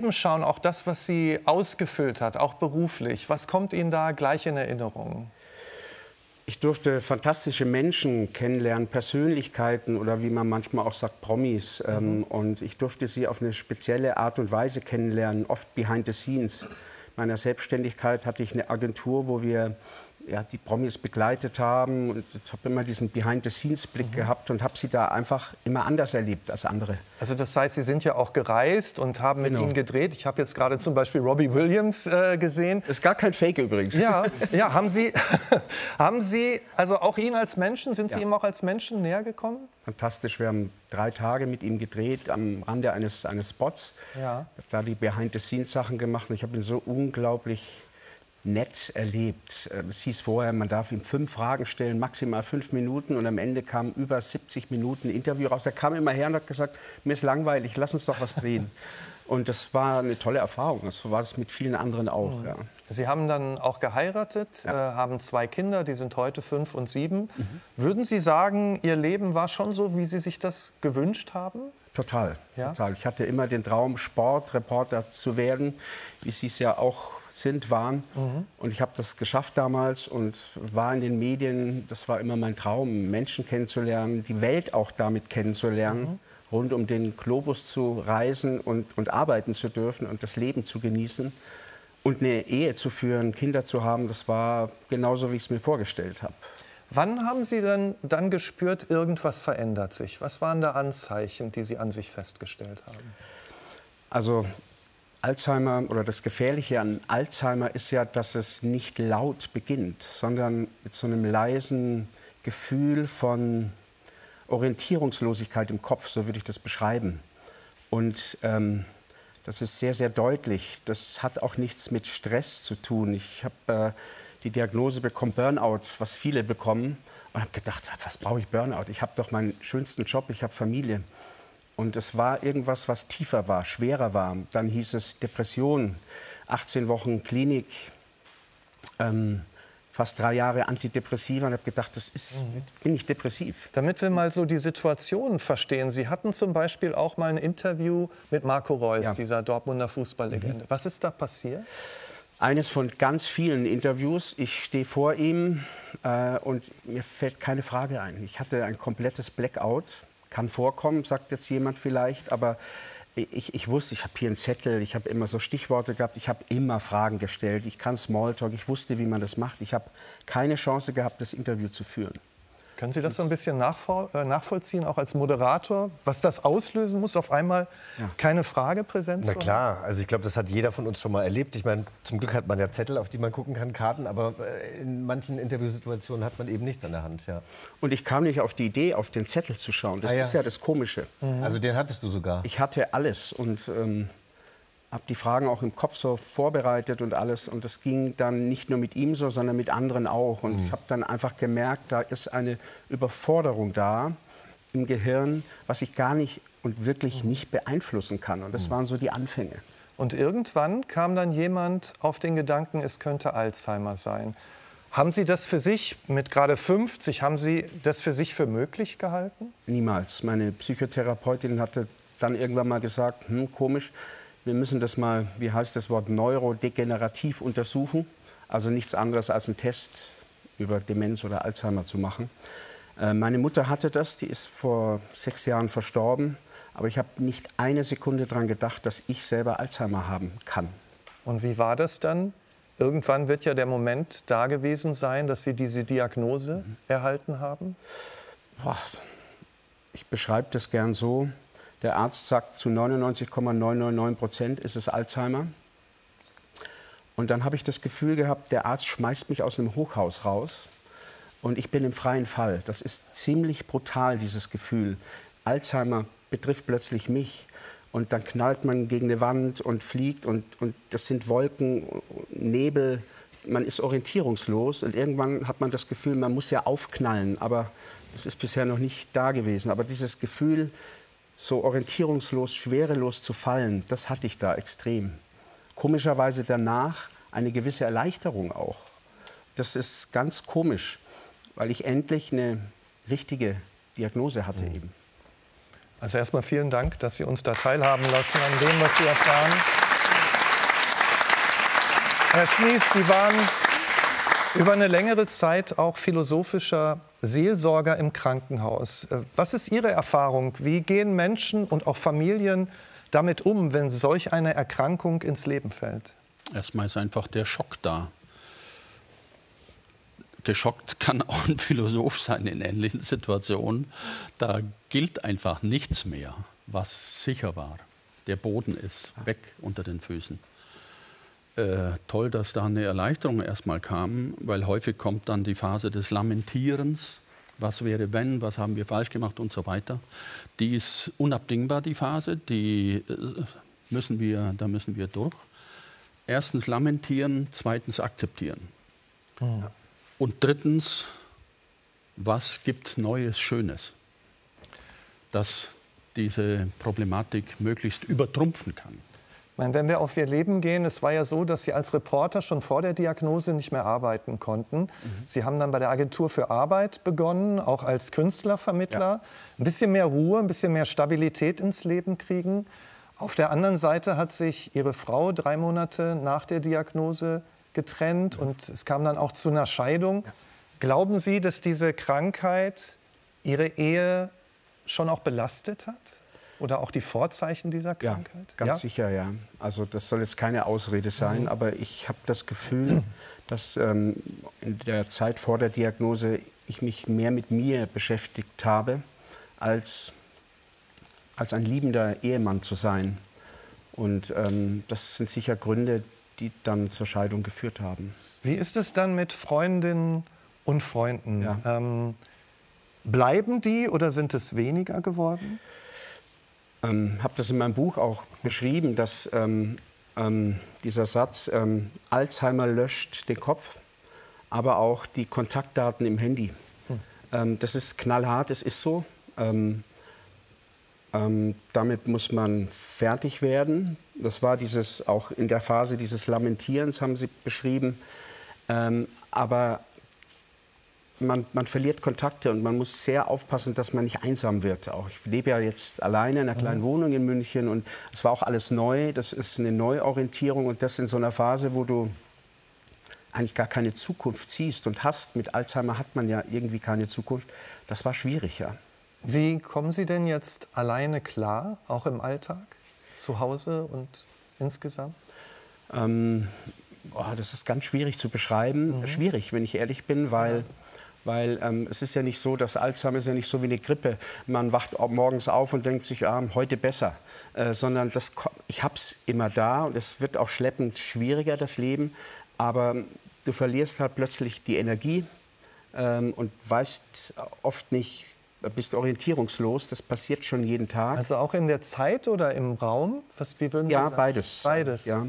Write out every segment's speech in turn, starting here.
Leben schauen, auch das, was Sie ausgefüllt hat, auch beruflich, was kommt Ihnen da gleich in Erinnerung? Ich durfte fantastische Menschen kennenlernen, Persönlichkeiten oder wie man manchmal auch sagt, Promis. Und ich durfte sie auf eine spezielle Art und Weise kennenlernen, oft behind the scenes. In meiner Selbstständigkeit hatte ich eine Agentur, wo wir die Promis begleitet haben. Und ich habe immer diesen Behind-the-Scenes-Blick gehabt und habe sie da einfach immer anders erlebt als andere. Also das heißt, Sie sind ja auch gereist und haben mit ihnen gedreht. Ich habe jetzt gerade zum Beispiel Robbie Williams gesehen. Ist gar kein Fake übrigens. Ja, haben Sie, also auch ihn als Menschen, sind Sie ihm auch als Menschen näher gekommen? Fantastisch, wir haben 3 Tage mit ihm gedreht am Rande eines Spots. Ja. Ich habe da die Behind-the-Scenes-Sachen gemacht und ich habe ihn so unglaublich nett erlebt. Es hieß vorher, man darf ihm 5 Fragen stellen, maximal 5 Minuten. Und am Ende kamen über 70 Minuten Interview raus. Er kam immer her und hat gesagt, mir ist langweilig, lass uns doch was drehen. Und das war eine tolle Erfahrung. So war es mit vielen anderen auch. Ja. Sie haben dann auch geheiratet, haben 2 Kinder, die sind heute 5 und 7. Würden Sie sagen, Ihr Leben war schon so, wie Sie sich das gewünscht haben? Total, Ja? total. Ich hatte immer den Traum, Sportreporter zu werden, wie Sie es ja auch waren. Und ich habe das geschafft damals und war in den Medien. Das war immer mein Traum, Menschen kennenzulernen, die Welt auch damit kennenzulernen, rund um den Globus zu reisen und arbeiten zu dürfen und das Leben zu genießen. Und eine Ehe zu führen, Kinder zu haben, das war genauso, wie ich es mir vorgestellt habe. Wann haben Sie denn dann gespürt, irgendwas verändert sich? Was waren da Anzeichen, die Sie an sich festgestellt haben? Also Alzheimer oder das Gefährliche an Alzheimer ist ja, dass es nicht laut beginnt, sondern mit so einem leisen Gefühl von Orientierungslosigkeit im Kopf, so würde ich das beschreiben. Und das ist sehr, sehr deutlich. Das hat auch nichts mit Stress zu tun. Ich habe die Diagnose bekommen, Burnout, was viele bekommen. Und habe gedacht, was brauche ich Burnout? Ich habe doch meinen schönsten Job, ich habe Familie. Und es war irgendwas, was tiefer war, schwerer war. Dann hieß es Depression, 18 Wochen Klinik, fast 3 Jahre Antidepressiva. Und habe gedacht, bin ich depressiv. Damit wir mal so die Situation verstehen. Sie hatten zum Beispiel auch mal ein Interview mit Marco Reus, dieser Dortmunder Fußballlegende. Was ist da passiert? Eines von ganz vielen Interviews. Ich stehe vor ihm und mir fällt keine Frage ein. Ich hatte ein komplettes Blackout. Kann vorkommen, sagt jetzt jemand vielleicht, aber ich wusste, ich habe hier einen Zettel, ich habe immer so Stichworte gehabt, ich habe immer Fragen gestellt, ich kann Smalltalk, ich wusste, wie man das macht. Ich habe keine Chance gehabt, das Interview zu führen. Können Sie das so ein bisschen nachvollziehen, auch als Moderator, was das auslösen muss, auf einmal keine Frage präsent zu haben? Na klar, also ich glaube, das hat jeder von uns schon mal erlebt. Ich meine, zum Glück hat man ja Zettel, auf die man gucken kann, Karten, aber in manchen Interviewsituationen hat man eben nichts an der Hand. Ja. Und ich kam nicht auf die Idee, auf den Zettel zu schauen. Das ist ja das Komische. Also den hattest du sogar? Ich hatte alles und habe die Fragen auch im Kopf so vorbereitet und alles. Und das ging dann nicht nur mit ihm so, sondern mit anderen auch. Und ich habe dann einfach gemerkt, da ist eine Überforderung da im Gehirn, was ich gar nicht und wirklich nicht beeinflussen kann. Und das waren so die Anfänge. Und irgendwann kam dann jemand auf den Gedanken, es könnte Alzheimer sein. Haben Sie das für sich, mit gerade 50, haben Sie das für sich für möglich gehalten? Niemals. Meine Psychotherapeutin hatte dann irgendwann mal gesagt, komisch, wir müssen das mal, wie heißt das Wort, neurodegenerativ untersuchen. Also nichts anderes als einen Test über Demenz oder Alzheimer zu machen. Meine Mutter hatte das, die ist vor 6 Jahren verstorben. Aber ich habe nicht eine Sekunde daran gedacht, dass ich selber Alzheimer haben kann. Und wie war das dann? Irgendwann wird ja der Moment da gewesen sein, dass Sie diese Diagnose erhalten haben? Ich beschreibe das gern so. Der Arzt sagt, zu 99,999% ist es Alzheimer. Und dann habe ich das Gefühl gehabt, der Arzt schmeißt mich aus einem Hochhaus raus und ich bin im freien Fall. Das ist ziemlich brutal, dieses Gefühl. Alzheimer betrifft plötzlich mich. Und dann knallt man gegen eine Wand und fliegt und das sind Wolken, Nebel. Man ist orientierungslos und irgendwann hat man das Gefühl, man muss ja aufknallen. Aber das ist bisher noch nicht da gewesen. Aber dieses Gefühl, so orientierungslos, schwerelos zu fallen, das hatte ich da extrem. Komischerweise danach eine gewisse Erleichterung auch. Das ist ganz komisch, weil ich endlich eine richtige Diagnose hatte eben. Also erstmal vielen Dank, dass Sie uns da teilhaben lassen an dem, was Sie erfahren. Herr Schmid, Sie waren über eine längere Zeit auch philosophischer Seelsorger im Krankenhaus. Was ist Ihre Erfahrung? Wie gehen Menschen und auch Familien damit um, wenn solch eine Erkrankung ins Leben fällt? Erstmal ist einfach der Schock da. Geschockt kann auch ein Philosoph sein in ähnlichen Situationen. Da gilt einfach nichts mehr, was sicher war. Der Boden ist weg unter den Füßen. Toll, dass da eine Erleichterung erstmal kam, weil häufig kommt dann die Phase des Lamentierens. Was wäre wenn, was haben wir falsch gemacht und so weiter. Die ist unabdingbar, die Phase, da müssen wir durch. Erstens lamentieren, zweitens akzeptieren. Mhm. Und drittens, was gibt Neues, Schönes, das diese Problematik möglichst übertrumpfen kann. Wenn wir auf Ihr Leben gehen, es war ja so, dass Sie als Reporter schon vor der Diagnose nicht mehr arbeiten konnten. Sie haben dann bei der Agentur für Arbeit begonnen, auch als Künstlervermittler. Ja. Ein bisschen mehr Ruhe, ein bisschen mehr Stabilität ins Leben kriegen. Auf der anderen Seite hat sich Ihre Frau 3 Monate nach der Diagnose getrennt und es kam dann auch zu einer Scheidung. Ja. Glauben Sie, dass diese Krankheit Ihre Ehe schon auch belastet hat? Oder auch die Vorzeichen dieser Krankheit? Ja, ganz sicher, ja. Also das soll jetzt keine Ausrede sein, aber ich habe das Gefühl, dass in der Zeit vor der Diagnose ich mich mehr mit mir beschäftigt habe, als ein liebender Ehemann zu sein. Und das sind sicher Gründe, die dann zur Scheidung geführt haben. Wie ist es dann mit Freundinnen und Freunden? Ja. Bleiben die oder sind es weniger geworden? Habe das in meinem Buch auch beschrieben, dass dieser Satz, Alzheimer löscht den Kopf, aber auch die Kontaktdaten im Handy. Das ist knallhart, es ist so. Damit muss man fertig werden. Das war auch in der Phase dieses Lamentierens, haben Sie beschrieben. Aber man verliert Kontakte und man muss sehr aufpassen, dass man nicht einsam wird. Auch ich lebe ja jetzt alleine in einer kleinen Wohnung in München und es war auch alles neu. Das ist eine Neuorientierung und das in so einer Phase, wo du eigentlich gar keine Zukunft siehst und hast. Mit Alzheimer hat man ja irgendwie keine Zukunft. Das war schwierig, ja. Wie kommen Sie denn jetzt alleine klar, auch im Alltag, zu Hause und insgesamt? Das ist ganz schwierig zu beschreiben. Schwierig, wenn ich ehrlich bin, weil es ist ja nicht so, dass Alzheimer ist ja nicht so wie eine Grippe. Man wacht morgens auf und denkt sich, heute besser. Sondern ich habe es immer da und es wird auch schleppend schwieriger, das Leben. Aber du verlierst halt plötzlich die Energie und weißt oft nicht, bist orientierungslos. Das passiert schon jeden Tag. Also auch in der Zeit oder im Raum? Wie würden Sie sagen? Beides. Beides. Ja.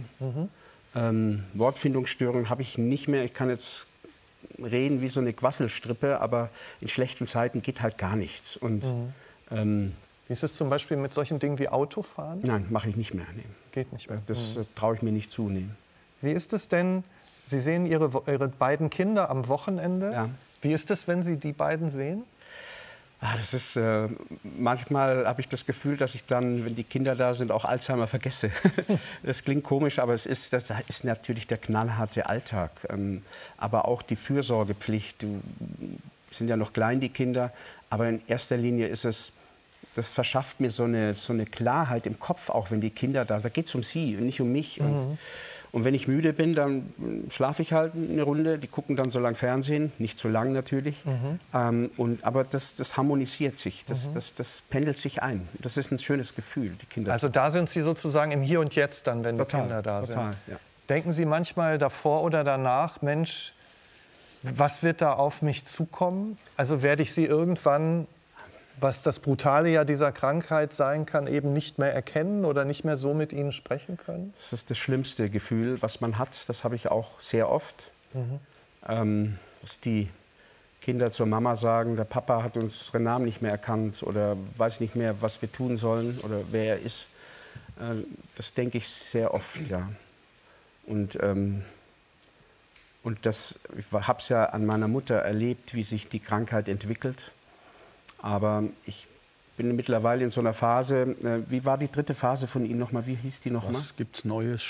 Wortfindungsstörungen habe ich nicht mehr. Ich kann jetzt reden wie so eine Quasselstrippe, aber in schlechten Zeiten geht halt gar nichts. Und, wie ist es zum Beispiel mit solchen Dingen wie Autofahren? Nein, mache ich nicht mehr. Nee. Geht nicht mehr. Das traue ich mir nicht zu. Nee. Wie ist es denn, Sie sehen Ihre beiden Kinder am Wochenende. Ja. Wie ist es, wenn Sie die beiden sehen? Das ist, manchmal habe ich das Gefühl, dass ich dann, wenn die Kinder da sind, auch Alzheimer vergesse. Das klingt komisch, aber das ist natürlich der knallharte Alltag. Aber auch die Fürsorgepflicht. Sind ja noch klein, die Kinder. Aber in erster Linie ist es, das verschafft mir so eine Klarheit im Kopf, auch wenn die Kinder da sind. Da geht es um sie und nicht um mich. Und wenn ich müde bin, dann schlafe ich halt eine Runde. Die gucken dann so lang Fernsehen, nicht so lang natürlich. Aber das harmonisiert sich, das pendelt sich ein. Das ist ein schönes Gefühl, die Kinder. Also da sind Sie sozusagen im Hier und Jetzt dann, wenn die Kinder da sind. Total, ja. Denken Sie manchmal davor oder danach, Mensch, was wird da auf mich zukommen? Also werde ich Sie irgendwann, was das Brutale ja dieser Krankheit sein kann, eben nicht mehr erkennen oder nicht mehr so mit Ihnen sprechen können? Das ist das schlimmste Gefühl, was man hat. Das habe ich auch sehr oft. Dass die Kinder zur Mama sagen, der Papa hat unseren Namen nicht mehr erkannt oder weiß nicht mehr, was wir tun sollen oder wer er ist. Das denke ich sehr oft, ja. Und ich habe es ja an meiner Mutter erlebt, wie sich die Krankheit entwickelt. Aber ich bin mittlerweile in so einer Phase. Wie war die dritte Phase von Ihnen nochmal? Wie hieß die nochmal? Was gibt's Neues,